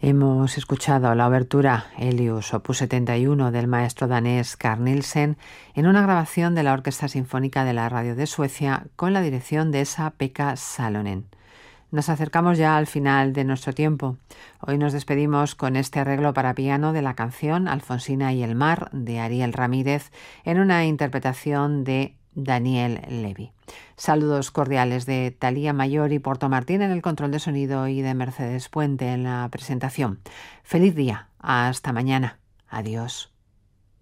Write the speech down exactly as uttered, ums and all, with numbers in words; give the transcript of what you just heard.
Hemos escuchado la obertura Helios, opus setenta y uno del maestro danés Carl Nielsen en una grabación de la Orquesta Sinfónica de la Radio de Suecia con la dirección de Esa-Pekka Salonen. Nos acercamos ya al final de nuestro tiempo. Hoy nos despedimos con este arreglo para piano de la canción Alfonsina y el mar de Ariel Ramírez en una interpretación de Daniel Levy. Saludos cordiales de Talía Mayor y Porto Martín en el control de sonido y de Mercedes Puente en la presentación. Feliz día. Hasta mañana. Adiós.